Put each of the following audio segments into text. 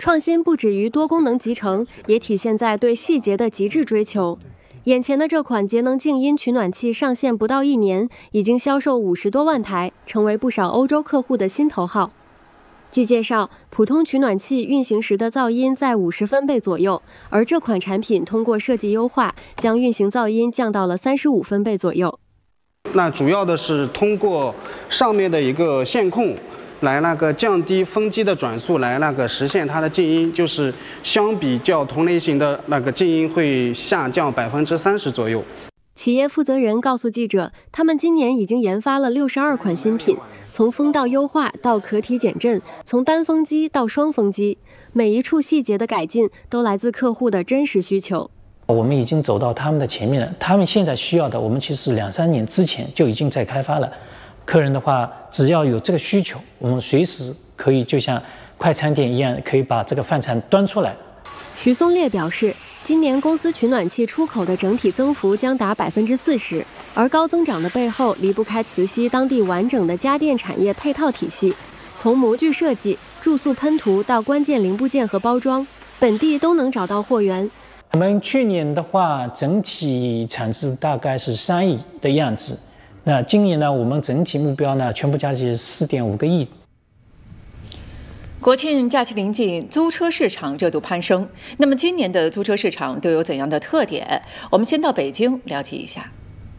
创新不止于多功能集成，也体现在对细节的极致追求。眼前的这款节能静音取暖器上线不到1年，已经销售50多万台，成为不少欧洲客户的心头号。据介绍，普通取暖器运行时的噪音在50分贝左右，而这款产品通过设计优化，将运行噪音降到了35分贝左右。 那主要的是通过上面的一个线控来降低风机的转速，来实现它的静音，就是相比较同类型的静音会下降30%左右。 企业负责人告诉记者，他们今年已经研发了62款新品，从风道优化到壳体减震，从单风机到双风机，每一处细节的改进都来自客户的真实需求。 我们已经走到他们的前面了，他们现在需要的，我们其实2-3年之前就已经在开发了。客人的话，只要有这个需求，我们随时可以就像快餐店一样，可以把这个饭菜端出来。 徐松烈表示，今年公司取暖器出口的整体增幅将达40%，而高增长的背后离不开慈溪当地完整的家电产业配套体系，从模具设计、注塑喷涂到关键零部件和包装，本地都能找到货源。 我们去年的话，整体产值大概是3亿的样子。那今年呢，我们整体目标呢，全部加起4.5个亿。 国庆假期临近，租车市场热度攀升。那么今年的租车市场都有怎样的特点？我们先到北京了解一下。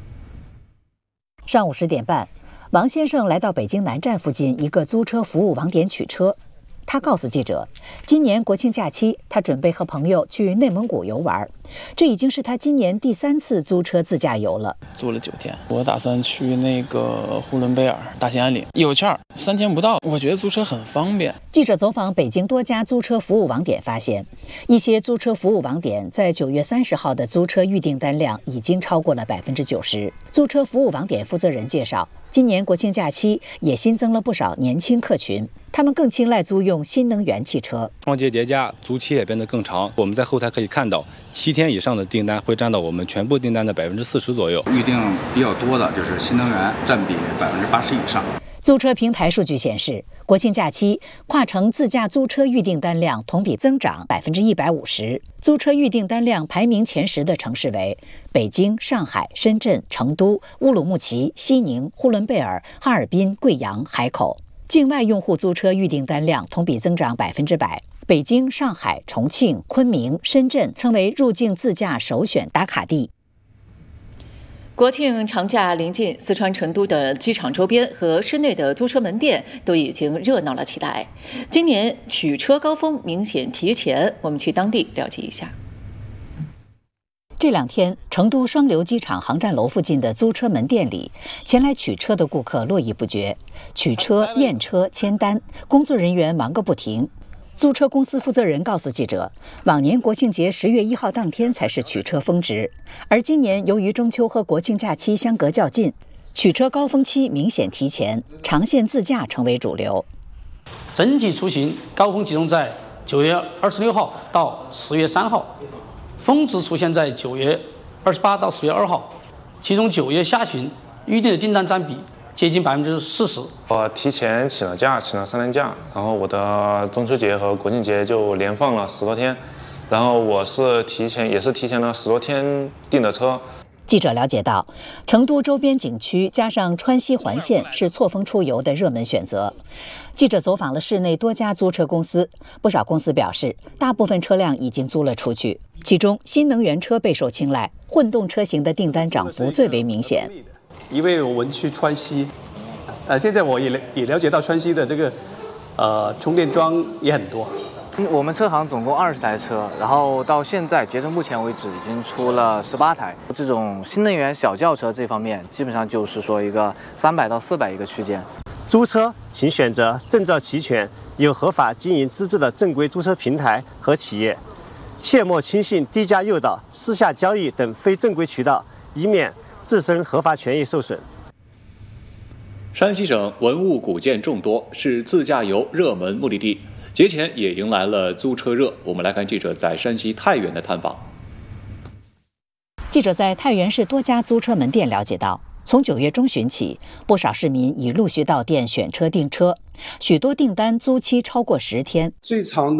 上午10点半，王先生来到北京南站附近一个租车服务网点取车。他告诉记者，今年国庆假期，他准备和朋友去内蒙古游玩，这已经是他今年第3次租车自驾游了。 租了9天，我打算去那个呼伦贝尔、大兴安岭，有券，3天不到。我觉得租车很方便。 记者走访北京多家租车服务网点发现，一些租车服务网点在9月30号的租车预订单量已经超过了90%。租车服务网点负责人介绍，今年国庆假期也新增了不少年轻客群，他们更青睐租用新能源汽车。 双节叠加，租期也变得更长。我们在后台可以看到，7天以上的订单会占到我们全部订单的40%左右。 预定比较多的就是新能源，占比80%以上。 租车平台数据显示，国庆假期跨城自驾租车预订单量同比增长150%。租车预订单量排名前10的城市为北京、上海、深圳、成都、乌鲁木齐、西宁、呼伦贝尔、哈尔滨、贵阳、海口。境外用户租车预订单量同比增长100%。北京、上海、重庆、昆明、深圳成为入境自驾首选打卡地。 国庆长假临近，四川成都的机场周边和市内的租车门店都已经热闹了起来。今年取车高峰明显提前，我们去当地了解一下。 这2天，成都双流机场航站楼附近的租车门店里，前来取车的顾客络绎不绝，取车、验车、签单，工作人员忙个不停。租车公司负责人告诉记者，往年国庆节10月1号当天才是取车峰值，而今年由于中秋和国庆假期相隔较近，取车高峰期明显提前，长线自驾成为主流。 整体出行高峰集中在9月26号到10月3号，峰值出现在9月28到10月2号，其中9月下旬预定的订单占比接近40%。 我提前请了假，请了3天假，然后我的中秋节和国庆节就连放了10多天，然后我是提前了10多天订的车。 记者了解到，成都周边景区加上川西环线是错峰出游的热门选择。记者走访了市内多家租车公司，不少公司表示，大部分车辆已经租了出去，其中新能源车备受青睐，混动车型的订单涨幅最为明显。 因为我们去川西，现在我也了解到川西的这个充电桩也很多。 我们车行总共20台车，然后到现在截至目前为止已经出了18台。这种新能源小轿车这方面，基本上就是说一个300到400一个区间。 租车请选择证照齐全、有合法经营资质的正规租车平台和企业，切莫轻信低价诱导、私下交易等非正规渠道，以免自身合法权益受损。 山西省文物古建众多，是自驾游热门目的地。节前也迎来了租车热。我们来看记者在山西太原的探访。 记者在太原市多家租车门店了解到，从9月中旬起，不少市民已陆续到店选车订车，许多订单租期超过10天。 最长